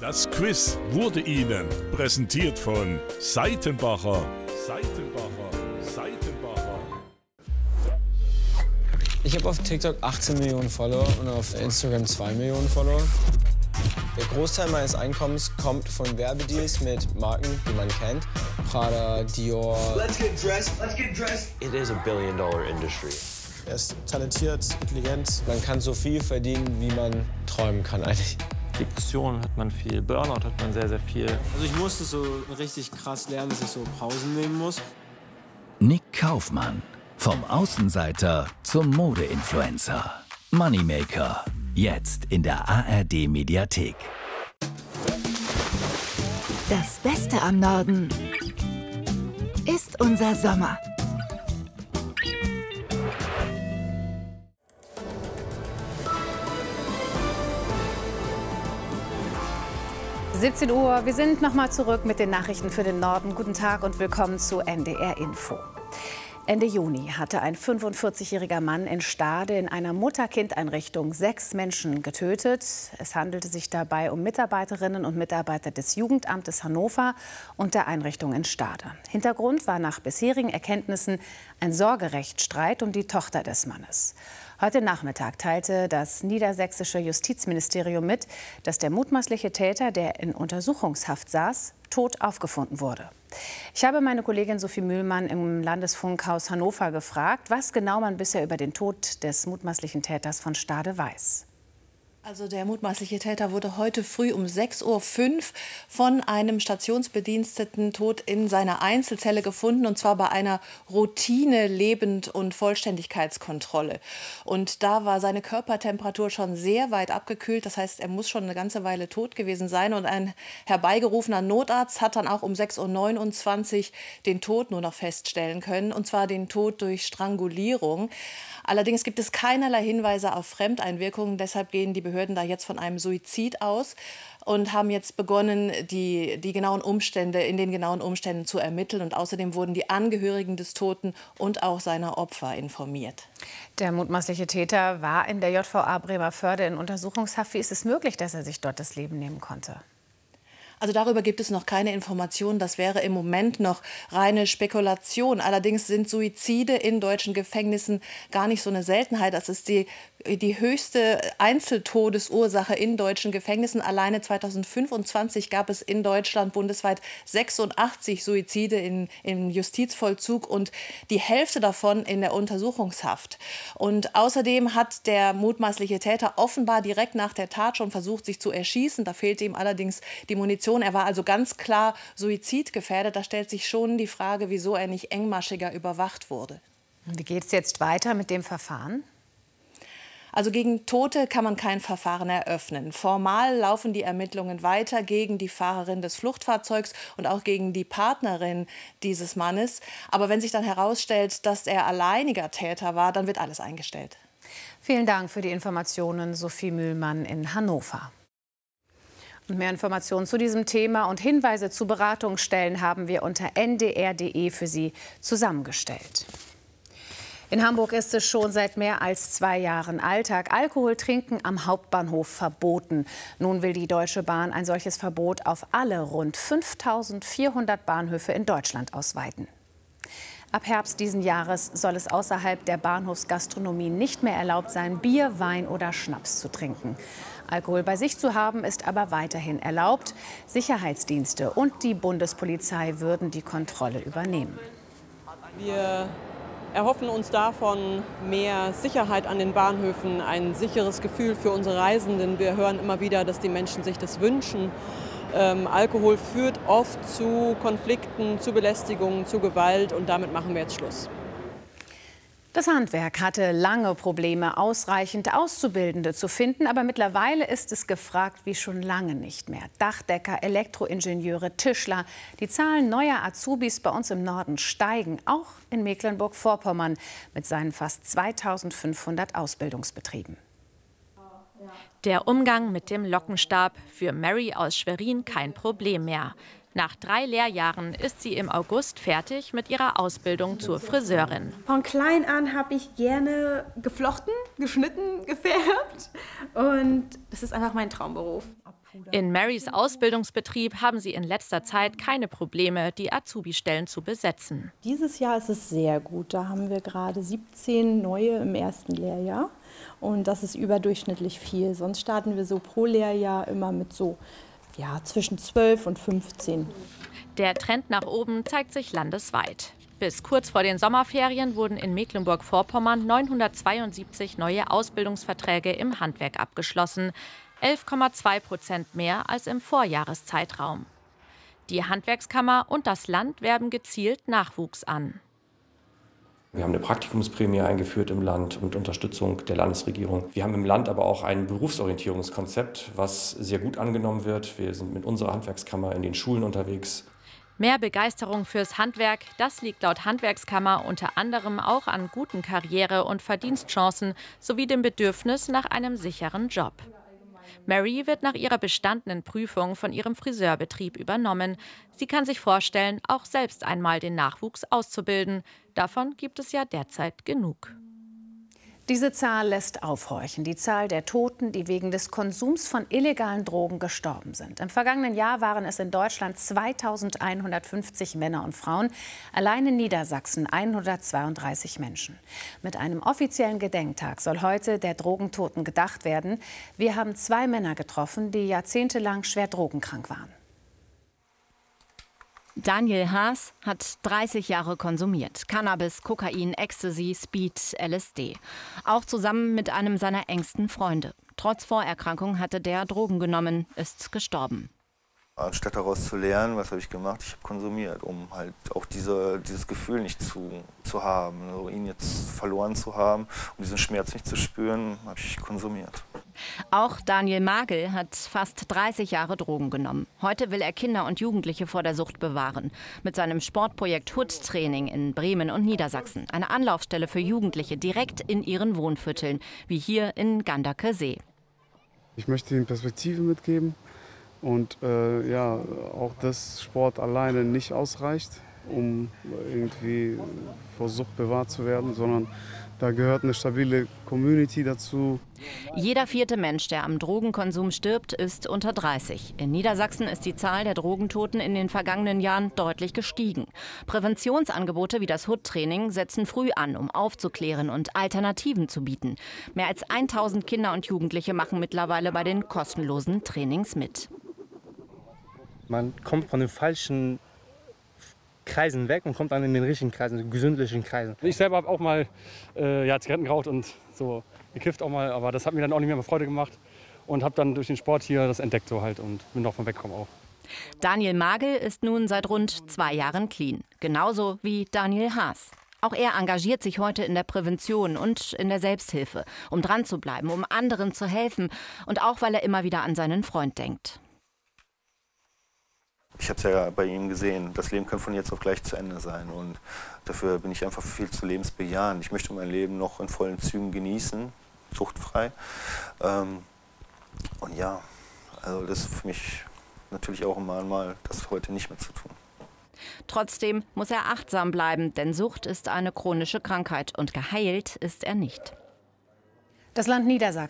Das Quiz wurde Ihnen präsentiert von Seitenbacher. Ich habe auf TikTok 18 Millionen Follower und auf Instagram 2 Millionen Follower. Der Großteil meines Einkommens kommt von Werbedeals mit Marken, die man kennt. Prada, Dior. Let's get dressed. Let's get dressed. It is a billion-dollar industry. Er ist talentiert, intelligent. Man kann so viel verdienen, wie man träumen kann eigentlich. Depression hat man viel, Burnout hat man sehr, sehr viel. Also ich musste so richtig krass lernen, dass ich so Pausen nehmen muss. Nick Kaufmann, vom Außenseiter zum Mode-Influencer. Moneymaker, jetzt in der ARD-Mediathek. Das Beste am Norden ist unser Sommer. Uhr. Wir sind noch mal zurück mit den Nachrichten für den Norden. Guten Tag und willkommen zu NDR Info. Ende Juni hatte ein 45-jähriger Mann in Stade in einer Mutter-Kind-Einrichtung 6 Menschen getötet. Es handelte sich dabei um Mitarbeiterinnen und Mitarbeiter des Jugendamtes Hannover und der Einrichtung in Stade. Hintergrund war nach bisherigen Erkenntnissen ein Sorgerechtsstreit um die Tochter des Mannes. Heute Nachmittag teilte das niedersächsische Justizministerium mit, dass der mutmaßliche Täter, der in Untersuchungshaft saß, tot aufgefunden wurde. Ich habe meine Kollegin Sophie Mühlmann im Landesfunkhaus Hannover gefragt, was genau man bisher über den Tod des mutmaßlichen Täters von Stade weiß. Also der mutmaßliche Täter wurde heute früh um 6:05 Uhr von einem Stationsbediensteten tot in seiner Einzelzelle gefunden, und zwar bei einer Routine-Lebend- und Vollständigkeitskontrolle. Und da war seine Körpertemperatur schon sehr weit abgekühlt, das heißt, er muss schon eine ganze Weile tot gewesen sein. Und ein herbeigerufener Notarzt hat dann auch um 6:29 Uhr den Tod nur noch feststellen können, und zwar den Tod durch Strangulierung. Allerdings gibt es keinerlei Hinweise auf Fremdeinwirkungen, deshalb gehen die Behörden da jetzt von einem Suizid aus und haben jetzt begonnen, in den genauen Umständen zu ermitteln. Und außerdem wurden die Angehörigen des Toten und auch seiner Opfer informiert. Der mutmaßliche Täter war in der JVA Bremervörde in Untersuchungshaft. Wie ist es möglich, dass er sich dort das Leben nehmen konnte? Also darüber gibt es noch keine Informationen. Das wäre im Moment noch reine Spekulation. Allerdings sind Suizide in deutschen Gefängnissen gar nicht so eine Seltenheit. Das ist die höchste Einzeltodesursache in deutschen Gefängnissen. Alleine 2025 gab es in Deutschland bundesweit 86 Suizide im Justizvollzug und die Hälfte davon in der Untersuchungshaft. Und außerdem hat der mutmaßliche Täter offenbar direkt nach der Tat schon versucht, sich zu erschießen. Da fehlte ihm allerdings die Munition. Er war also ganz klar suizidgefährdet. Da stellt sich schon die Frage, wieso er nicht engmaschiger überwacht wurde. Wie geht es jetzt weiter mit dem Verfahren? Also gegen Tote kann man kein Verfahren eröffnen. Formal laufen die Ermittlungen weiter gegen die Fahrerin des Fluchtfahrzeugs und auch gegen die Partnerin dieses Mannes. Aber wenn sich dann herausstellt, dass er alleiniger Täter war, dann wird alles eingestellt. Vielen Dank für die Informationen, Sophie Mühlmann in Hannover. Und mehr Informationen zu diesem Thema und Hinweise zu Beratungsstellen haben wir unter ndr.de für Sie zusammengestellt. In Hamburg ist es schon seit mehr als 2 Jahren Alltag. Alkohol trinken am Hauptbahnhof verboten. Nun will die Deutsche Bahn ein solches Verbot auf alle rund 5.400 Bahnhöfe in Deutschland ausweiten. Ab Herbst diesen Jahres soll es außerhalb der Bahnhofsgastronomie nicht mehr erlaubt sein, Bier, Wein oder Schnaps zu trinken. Alkohol bei sich zu haben, ist aber weiterhin erlaubt. Sicherheitsdienste und die Bundespolizei würden die Kontrolle übernehmen. Wir erhoffen uns davon mehr Sicherheit an den Bahnhöfen, ein sicheres Gefühl für unsere Reisenden. Wir hören immer wieder, dass die Menschen sich das wünschen. Alkohol führt oft zu Konflikten, zu Belästigungen, zu Gewalt, und damit machen wir jetzt Schluss. Das Handwerk hatte lange Probleme, ausreichend Auszubildende zu finden. Aber mittlerweile ist es gefragt wie schon lange nicht mehr. Dachdecker, Elektroingenieure, Tischler. Die Zahlen neuer Azubis bei uns im Norden steigen, auch in Mecklenburg-Vorpommern mit seinen fast 2.500 Ausbildungsbetrieben. Der Umgang mit dem Lockenstab für Mary aus Schwerin kein Problem mehr. Nach 3 Lehrjahren ist sie im August fertig mit ihrer Ausbildung zur Friseurin. Von klein an habe ich gerne geflochten, geschnitten, gefärbt. Und das ist einfach mein Traumberuf. In Marys Ausbildungsbetrieb haben sie in letzter Zeit keine Probleme, die Azubi-Stellen zu besetzen. Dieses Jahr ist es sehr gut. Da haben wir gerade 17 neue im ersten Lehrjahr. Und das ist überdurchschnittlich viel. Sonst starten wir so pro Lehrjahr immer mit so zwischen 12 und 15. Der Trend nach oben zeigt sich landesweit. Bis kurz vor den Sommerferien wurden in Mecklenburg-Vorpommern 972 neue Ausbildungsverträge im Handwerk abgeschlossen, 11,2% mehr als im Vorjahreszeitraum. Die Handwerkskammer und das Land werben gezielt Nachwuchs an. Wir haben eine Praktikumsprämie eingeführt im Land mit Unterstützung der Landesregierung. Wir haben im Land aber auch ein Berufsorientierungskonzept, was sehr gut angenommen wird. Wir sind mit unserer Handwerkskammer in den Schulen unterwegs. Mehr Begeisterung fürs Handwerk, das liegt laut Handwerkskammer unter anderem auch an guten Karriere- und Verdienstchancen sowie dem Bedürfnis nach einem sicheren Job. Mary wird nach ihrer bestandenen Prüfung von ihrem Friseurbetrieb übernommen. Sie kann sich vorstellen, auch selbst einmal den Nachwuchs auszubilden. Davon gibt es ja derzeit genug. Diese Zahl lässt aufhorchen. Die Zahl der Toten, die wegen des Konsums von illegalen Drogen gestorben sind. Im vergangenen Jahr waren es in Deutschland 2150 Männer und Frauen. Allein in Niedersachsen 132 Menschen. Mit einem offiziellen Gedenktag soll heute der Drogentoten gedacht werden. Wir haben 2 Männer getroffen, die jahrzehntelang schwer drogenkrank waren. Daniel Haas hat 30 Jahre konsumiert. Cannabis, Kokain, Ecstasy, Speed, LSD. Auch zusammen mit einem seiner engsten Freunde. Trotz Vorerkrankung hatte der Drogen genommen, ist gestorben. Anstatt daraus zu lernen, was habe ich gemacht? Ich habe konsumiert, um halt auch dieses Gefühl nicht zu haben. Also ihn jetzt verloren zu haben, um diesen Schmerz nicht zu spüren, habe ich konsumiert. Auch Daniel Magel hat fast 30 Jahre Drogen genommen. Heute will er Kinder und Jugendliche vor der Sucht bewahren. Mit seinem Sportprojekt Hood Training in Bremen und Niedersachsen. Eine Anlaufstelle für Jugendliche direkt in ihren Wohnvierteln, wie hier in Ganderkesee. Ich möchte ihnen Perspektive mitgeben und auch dass Sport alleine nicht ausreicht, um irgendwie vor Sucht bewahrt zu werden, sondern da gehört eine stabile Community dazu. Jeder 4. Mensch, der am Drogenkonsum stirbt, ist unter 30. In Niedersachsen ist die Zahl der Drogentoten in den vergangenen Jahren deutlich gestiegen. Präventionsangebote wie das Hood-Training setzen früh an, um aufzuklären und Alternativen zu bieten. Mehr als 1000 Kinder und Jugendliche machen mittlerweile bei den kostenlosen Trainings mit. Man kommt von den falschen Kreisen weg und kommt dann in den richtigen Kreisen, den gesündlichen Kreisen. Ich selber habe auch mal Zigaretten geraucht und so gekifft auch mal, aber das hat mir dann auch nicht mehr mehr Freude gemacht und habe dann durch den Sport hier das entdeckt so halt und bin davon weggekommen auch. Daniel Magel ist nun seit rund 2 Jahren clean, genauso wie Daniel Haas. Auch er engagiert sich heute in der Prävention und in der Selbsthilfe, um dran zu bleiben, um anderen zu helfen und auch, weil er immer wieder an seinen Freund denkt. Ich habe es ja bei ihm gesehen, das Leben kann von jetzt auf gleich zu Ende sein und dafür bin ich einfach viel zu lebensbejahend. Ich möchte mein Leben noch in vollen Zügen genießen, suchtfrei. Und ja, also das ist für mich natürlich auch immer einmal, das heute nicht mehr zu tun. Trotzdem muss er achtsam bleiben, denn Sucht ist eine chronische Krankheit und geheilt ist er nicht. Das Land Niedersachsen